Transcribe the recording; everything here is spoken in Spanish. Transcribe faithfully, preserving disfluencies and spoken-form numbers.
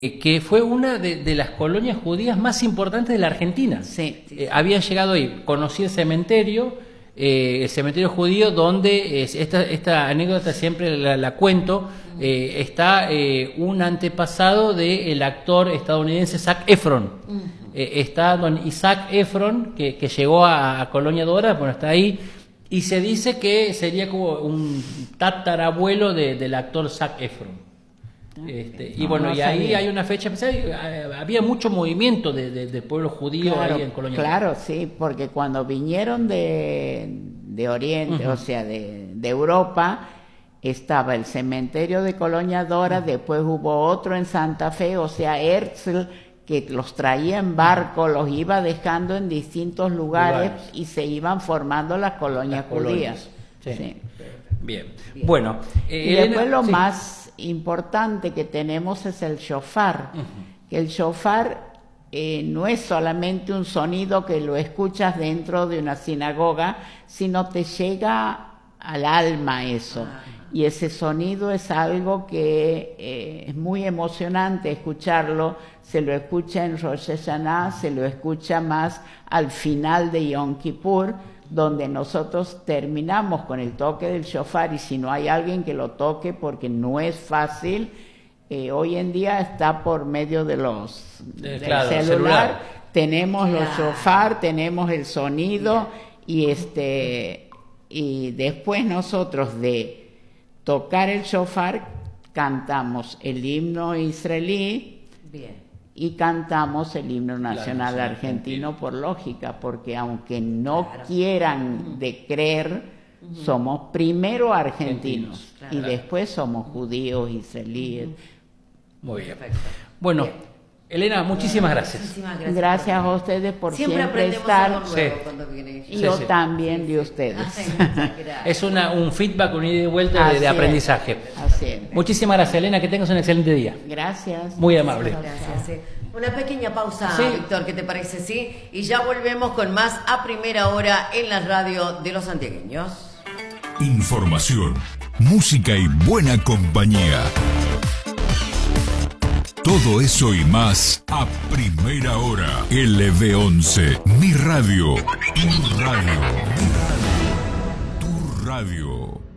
que fue una de, de las colonias judías más importantes de la Argentina. Sí. Eh, habían llegado ahí, conocí el cementerio, eh, el cementerio judío, donde eh, esta, esta anécdota siempre la, la cuento, eh, está eh, un antepasado del actor estadounidense Zac Efron. Uh-huh. eh, está don Isaac Efron, que, que llegó a, a Colonia Dora, bueno, está ahí, y se dice que sería como un tatarabuelo de, del actor Zac Efron. Este, y no, bueno, no y ahí sabía. hay una fecha especial. Había mucho movimiento de, de, del pueblo judío claro, ahí en Colonia. Claro, sí, porque cuando vinieron de, de Oriente, uh-huh. o sea, de, de Europa, estaba el cementerio de Colonia Dora, uh-huh. después hubo otro en Santa Fe, o sea, Herzl, que los traía en barco, los iba dejando en distintos lugares, lugares. y se iban formando las colonias las judías. Sí. Sí. Bien. Bien, bueno. Eh, y después lo sí. más importante que tenemos es el shofar, uh-huh. que el shofar eh, no es solamente un sonido que lo escuchas dentro de una sinagoga, sino te llega al alma eso, uh-huh. y ese sonido es algo que eh, es muy emocionante escucharlo. Se lo escucha en Rosh Hashanah, se lo escucha más al final de Yom Kippur, donde nosotros terminamos con el toque del shofar, y si no hay alguien que lo toque, porque no es fácil, eh, hoy en día está por medio de los eh, del claro, celular, celular, tenemos claro. los shofar, tenemos el sonido, y este y después nosotros de tocar el shofar cantamos el himno israelí. Bien. Y cantamos el himno nacional claro, argentino, argentino por lógica, porque aunque no claro. quieran de creer, uh-huh. somos primero argentinos, argentinos claro. y después somos judíos, israelíes. Uh-huh. Muy bien. Perfecto. Bueno, bien. Elena, muchísimas gracias. Muchísimas gracias. Gracias a ustedes por siempre, siempre estar. Algo nuevo sí. cuando viene. Y yo sí, sí. también sí, de sí. ustedes. Ay, es una, un feedback, un ida y vuelta de, de aprendizaje. Así es. Muchísimas gracias, Elena, que tengas un excelente día. Gracias. Muy amable. Gracias. Sí. Una pequeña pausa, sí. Víctor, ¿qué te parece? Sí. Y ya volvemos con más a primera hora en la radio de los santiagueños. Información, música y buena compañía. Todo eso y más a primera hora. L V once, mi radio, tu radio, tu radio.